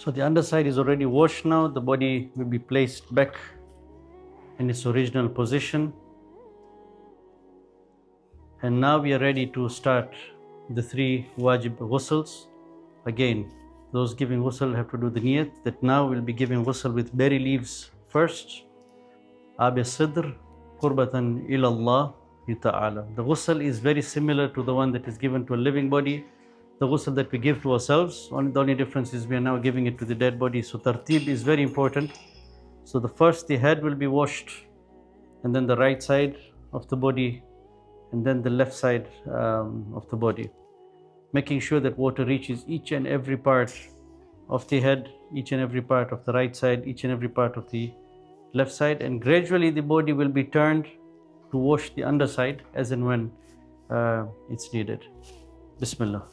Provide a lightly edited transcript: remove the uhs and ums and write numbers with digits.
So the underside is already washed now. The body will be placed back in its original position. And now we are ready to start the 3 wajib ghusls. Again, those giving ghusl have to do the niyat that now we'll be giving ghusl with berry leaves first. Ab Sidr, Qurbatan ilallah ta'ala. The ghusl is very similar to the one that is given to a living body. The ghusl that we give to ourselves, the only difference is we are now giving it to the dead body. So tartib is very important. So the first, the head will be washed, and then the right side of the body, and then the left side of the body. Making sure that water reaches each and every part of the head, each and every part of the right side, each and every part of the left side, and gradually the body will be turned to wash the underside as and when it's needed. Bismillah.